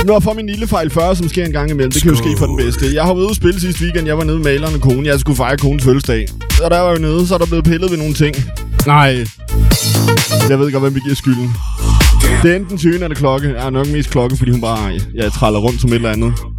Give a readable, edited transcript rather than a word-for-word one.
Nu har jeg fået min lille fejl 40, som sker en gang imellem. Det kan jo ske for den bedste. Jeg har været ude at spille sidste weekend. Jeg var nede med maleren og kone. Jeg skulle fejre konens fødselsdag. Og der var jo nede, så er der blevet pillet ved nogle ting. Nej. Jeg ved godt, hvem vi giver skylden. Det er enten tyven eller klokke. Jeg er nok mest klokke, fordi hun bare træller rundt som et eller andet.